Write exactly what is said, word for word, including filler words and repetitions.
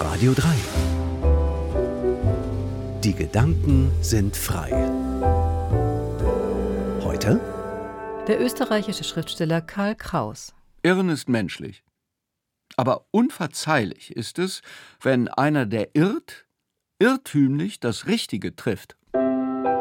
Radio drei. Die Gedanken sind frei. Heute der österreichische Schriftsteller Karl Kraus. Irren ist menschlich. Aber unverzeihlich ist es, wenn einer, der irrt, irrtümlich das Richtige trifft.